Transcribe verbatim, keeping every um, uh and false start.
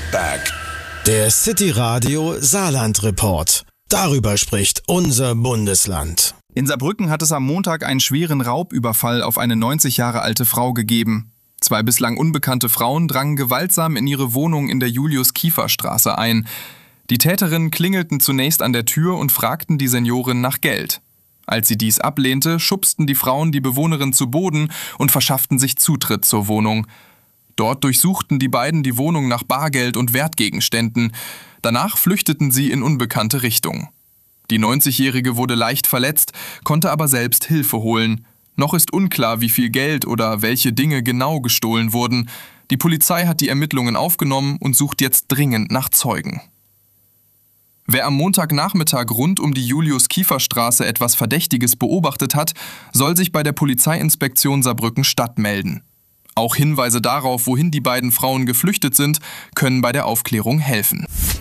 back. Der City Radio Saarland Report. Darüber spricht unser Bundesland. In Saarbrücken hat es am Montag einen schweren Raubüberfall auf eine neunzig Jahre alte Frau gegeben. Zwei bislang unbekannte Frauen drangen gewaltsam in ihre Wohnung in der Julius-Kiefer-Straße ein. Die Täterinnen klingelten zunächst an der Tür und fragten die Seniorin nach Geld. Als sie dies ablehnte, schubsten die Frauen die Bewohnerin zu Boden und verschafften sich Zutritt zur Wohnung. Dort durchsuchten die beiden die Wohnung nach Bargeld und Wertgegenständen. Danach flüchteten sie in unbekannte Richtung. Die neunzigjährige wurde leicht verletzt, konnte aber selbst Hilfe holen. Noch ist unklar, wie viel Geld oder welche Dinge genau gestohlen wurden. Die Polizei hat die Ermittlungen aufgenommen und sucht jetzt dringend nach Zeugen. Wer am Montagnachmittag rund um die Julius-Kiefer-Straße etwas Verdächtiges beobachtet hat, soll sich bei der Polizeiinspektion Saarbrücken-Stadt melden. Auch Hinweise darauf, wohin die beiden Frauen geflüchtet sind, können bei der Aufklärung helfen.